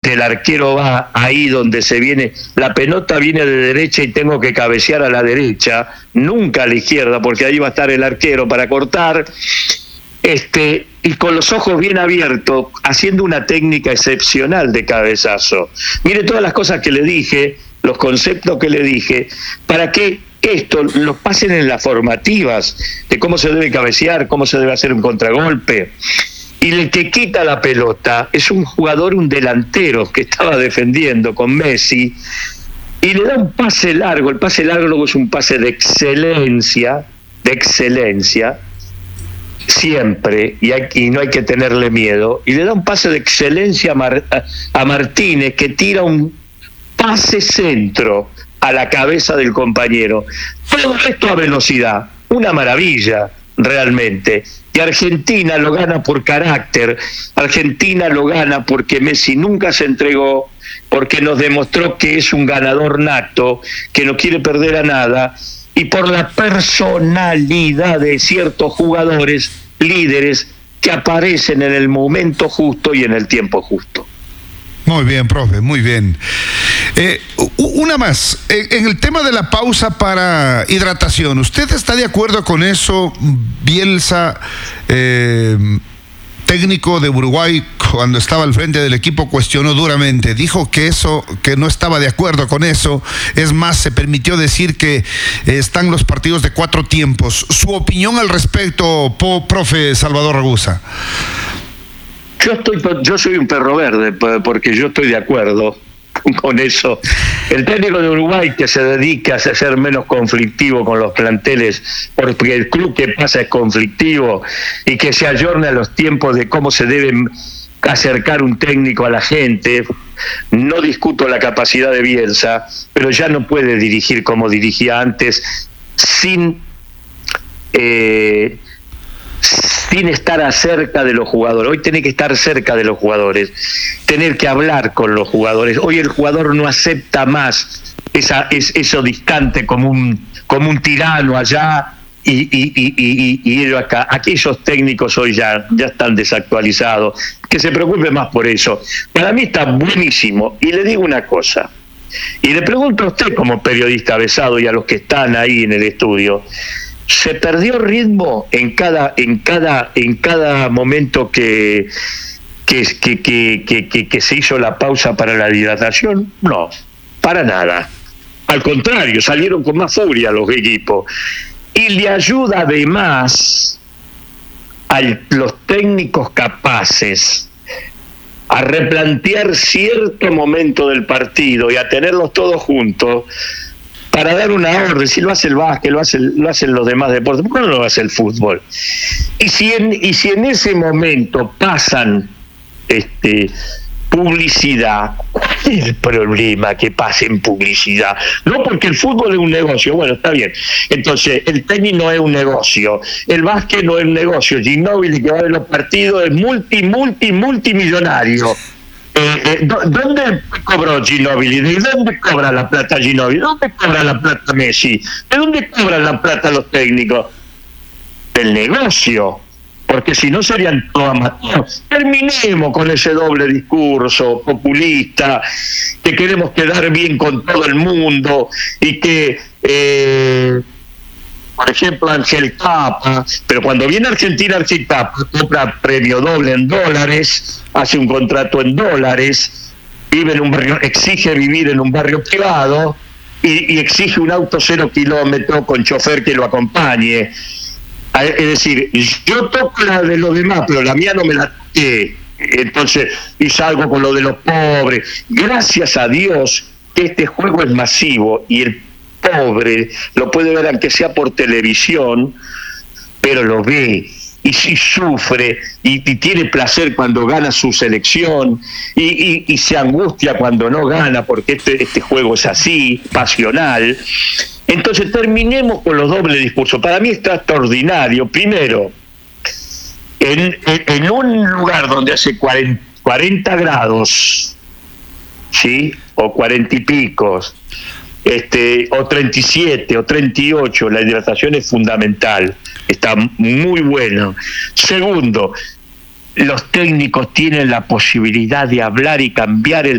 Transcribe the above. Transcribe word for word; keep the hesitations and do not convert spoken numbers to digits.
donde el arquero va, ahí donde se viene, la pelota viene de derecha y tengo que cabecear a la derecha, nunca a la izquierda, porque ahí va a estar el arquero para cortar, este, y con los ojos bien abiertos, haciendo una técnica excepcional de cabezazo. Mire todas las cosas que le dije, los conceptos que le dije, para que esto lo pasen en las formativas de cómo se debe cabecear, cómo se debe hacer un contragolpe. Y el que quita la pelota es un jugador, un delantero que estaba defendiendo con Messi, y le da un pase largo. El pase largo es un pase de excelencia, de excelencia, siempre, y, hay, y no hay que tenerle miedo. Y le da un pase de excelencia a, Mar, a, a Martínez, que tira un pase centro a la cabeza del compañero. Todo esto a velocidad, una maravilla realmente. Y Argentina lo gana por carácter, Argentina lo gana porque Messi nunca se entregó, porque nos demostró que es un ganador nato, que no quiere perder a nada, y por la personalidad de ciertos jugadores, líderes, que aparecen en el momento justo y en el tiempo justo. Muy bien, profe, muy bien. Eh, una más, en el tema de la pausa para hidratación, ¿usted está de acuerdo con eso? Bielsa, eh, técnico de Uruguay, cuando estaba al frente del equipo, cuestionó duramente, dijo que eso, que no estaba de acuerdo con eso, es más, se permitió decir que eh, están los partidos de cuatro tiempos. ¿Su opinión al respecto, po, profe Salvador Ragusa? Yo estoy, yo soy un perro verde, porque yo estoy de acuerdo con eso. El técnico de Uruguay, que se dedica a ser menos conflictivo con los planteles, porque el club que pasa es conflictivo, y que se ayorne a los tiempos de cómo se debe acercar un técnico a la gente. No discuto la capacidad de Bielsa, pero ya no puede dirigir como dirigía antes, sin eh, sin estar cerca de los jugadores. Hoy tiene que estar cerca de los jugadores, tener que hablar con los jugadores. Hoy el jugador no acepta más esa, es, eso distante como un, como un tirano allá y, y, y, y, y ellos acá. Aquellos técnicos hoy ya, ya están desactualizados. Que se preocupe más por eso. Para mí está buenísimo. Y le digo una cosa, y le pregunto a usted como periodista avesado y a los que están ahí en el estudio, ¿se perdió ritmo en cada en cada en cada momento que que, que, que, que, que, que se hizo la pausa para la hidratación? No, para nada. Al contrario, salieron con más furia los equipos. Y le ayuda además a los técnicos capaces a replantear cierto momento del partido y a tenerlos todos juntos, para dar una orden. Si lo hace el básquet, lo, hace, lo hacen los demás deportes, ¿por qué no lo hace el fútbol? Y si en, y si en ese momento pasan este, publicidad, ¿cuál es el problema que pasen publicidad? No, porque el fútbol es un negocio. Bueno, está bien. Entonces, el tenis no es un negocio, el básquet no es un negocio, Ginóbili, que va a ver los partidos, es multi, multi, multimillonario. Eh, eh, ¿Dónde cobró Ginóbili? ¿De dónde cobra la plata Ginóbili? ¿Dónde cobra la plata Messi? ¿De dónde cobran la plata los técnicos? Del negocio, porque si no serían todos amateurs. Terminemos con ese doble discurso populista, que queremos quedar bien con todo el mundo y que... Eh, por ejemplo, Ángel Tapa, pero cuando viene Argentina, Ángel Tapa compra premio doble en dólares, hace un contrato en dólares, vive en un barrio, exige vivir en un barrio privado y, y exige un auto cero kilómetro con chofer que lo acompañe. Es decir, yo toco la de los demás, pero la mía no me la toqué. Entonces, y salgo con lo de los pobres. Gracias a Dios que este juego es masivo y el pobre lo puede ver aunque sea por televisión, pero lo ve y sí sufre y, y tiene placer cuando gana su selección y, y, y se angustia cuando no gana, porque este, este juego es así, pasional. Entonces terminemos con los dobles discursos. Para mí está extraordinario. Primero, en, en, en un lugar donde hace cuarenta, cuarenta grados, ¿sí? O cuarenta y picos, Este, o treinta y siete o treinta y ocho, la hidratación es fundamental, está muy bueno. Segundo, los técnicos tienen la posibilidad de hablar y cambiar el